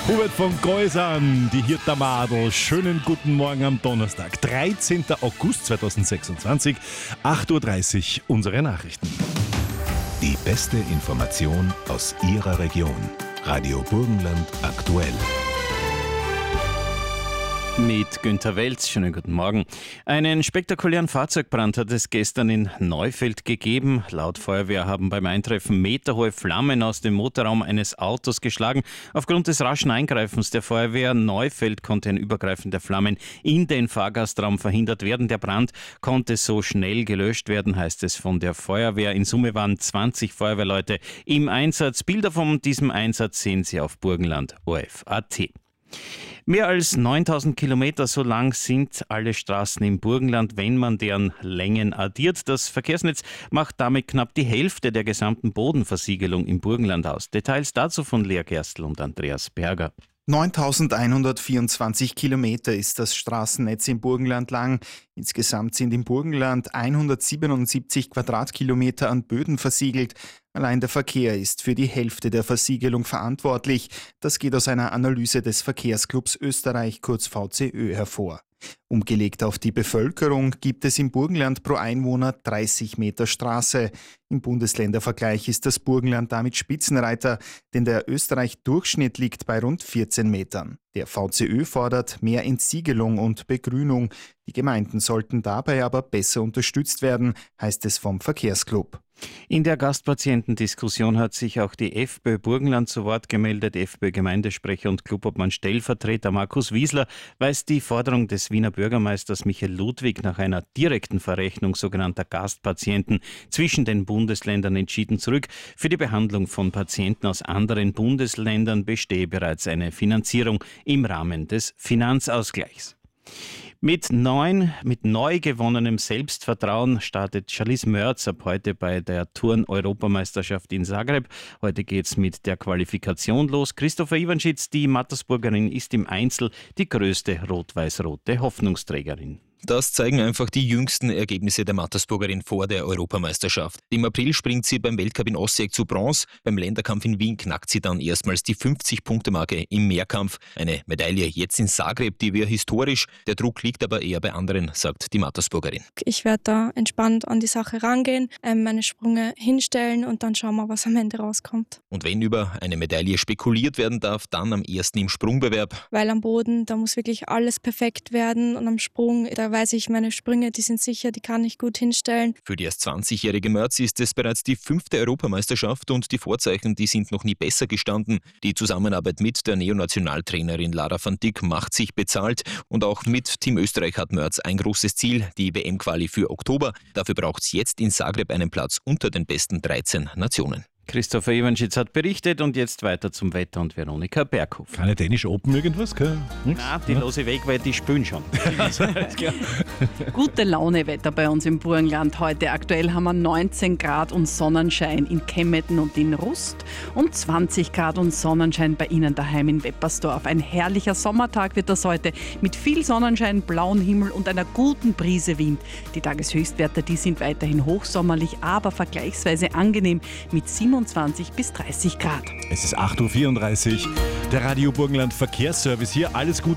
Hubert von Geusern, die Hirter Madel. Schönen guten Morgen am Donnerstag, 13. August 2026, 8.30 Uhr, unsere Nachrichten. Die beste Information aus Ihrer Region. Radio Burgenland aktuell. Mit Günther Welz, schönen guten Morgen. Einen spektakulären Fahrzeugbrand hat es gestern in Neufeld gegeben. Laut Feuerwehr haben beim Eintreffen meterhohe Flammen aus dem Motorraum eines Autos geschlagen. Aufgrund des raschen Eingreifens der Feuerwehr Neufeld konnte ein Übergreifen der Flammen in den Fahrgastraum verhindert werden. Der Brand konnte so schnell gelöscht werden, heißt es von der Feuerwehr. In Summe waren 20 Feuerwehrleute im Einsatz. Bilder von diesem Einsatz sehen Sie auf burgenland.orf.at. Mehr als 9000 Kilometer, so lang sind alle Straßen im Burgenland, wenn man deren Längen addiert. Das Verkehrsnetz macht damit knapp die Hälfte der gesamten Bodenversiegelung im Burgenland aus. Details dazu von Lea Gerstl und Andreas Berger. 9.124 Kilometer ist das Straßennetz im Burgenland lang. Insgesamt sind im Burgenland 177 Quadratkilometer an Böden versiegelt. Allein der Verkehr ist für die Hälfte der Versiegelung verantwortlich. Das geht aus einer Analyse des Verkehrsclubs Österreich, kurz VCÖ, hervor. Umgelegt auf die Bevölkerung gibt es im Burgenland pro Einwohner 30 Meter Straße. Im Bundesländervergleich ist das Burgenland damit Spitzenreiter, denn der Österreich-Durchschnitt liegt bei rund 14 Metern. Der VCÖ fordert mehr Entsiegelung und Begrünung. Die Gemeinden sollten dabei aber besser unterstützt werden, heißt es vom Verkehrsclub. In der Gastpatientendiskussion hat sich auch die FPÖ Burgenland zu Wort gemeldet. FPÖ-Gemeindesprecher und Clubobmann-Stellvertreter Markus Wiesler weist die Forderung des Wiener Bürgermeisters Michael Ludwig nach einer direkten Verrechnung sogenannter Gastpatienten zwischen den Bundesländern entschieden zurück. Für die Behandlung von Patienten aus anderen Bundesländern bestehe bereits eine Finanzierung im Rahmen des Finanzausgleichs. Mit neu gewonnenem Selbstvertrauen startet Charlize Mörz ab heute bei der Turn-Europameisterschaft in Zagreb. Heute geht's mit der Qualifikation los. Christopher Iwanschitz, die Mattersburgerin, ist im Einzel die größte rot-weiß-rote Hoffnungsträgerin. Das zeigen einfach die jüngsten Ergebnisse der Mattersburgerin vor der Europameisterschaft. Im April springt sie beim Weltcup in Osijek zu Bronze. Beim Länderkampf in Wien knackt sie dann erstmals die 50-Punkte-Marke im Mehrkampf. Eine Medaille jetzt in Zagreb, die wäre historisch. Der Druck liegt aber eher bei anderen, sagt die Mattersburgerin. Ich werde da entspannt an die Sache rangehen, meine Sprünge hinstellen und dann schauen wir, was am Ende rauskommt. Und wenn über eine Medaille spekuliert werden darf, dann am ersten im Sprungbewerb. Weil am Boden, da muss wirklich alles perfekt werden und am Sprung, da weiß ich, meine Sprünge, die sind sicher, die kann ich gut hinstellen. Für die erst 20-jährige Mörz ist es bereits die 5. Europameisterschaft und die Vorzeichen, die sind noch nie besser gestanden. Die Zusammenarbeit mit der Neonationaltrainerin Lara van Dijk macht sich bezahlt und auch mit Team Österreich hat Mörz ein großes Ziel, die WM-Quali für Oktober. Dafür braucht es jetzt in Zagreb einen Platz unter den besten 13 Nationen. Christopher Iwanschitz hat berichtet und jetzt weiter zum Wetter und Veronika Berghoff. Keine Dänisch Open irgendwas? Nix? Nein, die lose weg, weil die spülen schon. Gute Laune-Wetter bei uns im Burgenland heute. Aktuell haben wir 19 Grad und Sonnenschein in Kemmetten und in Rust und 20 Grad und Sonnenschein bei Ihnen daheim in Weppersdorf. Ein herrlicher Sommertag wird das heute mit viel Sonnenschein, blauem Himmel und einer guten Brise Wind. Die Tageshöchstwerte, die sind weiterhin hochsommerlich, aber vergleichsweise angenehm mit 27 bis 30 Grad. Es ist 8.34 Uhr. Der Radio Burgenland Verkehrsservice hier. Alles gut.